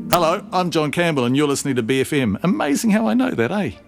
Hello, I'm John Campbell and you're listening to BFM. Amazing how I know that, eh?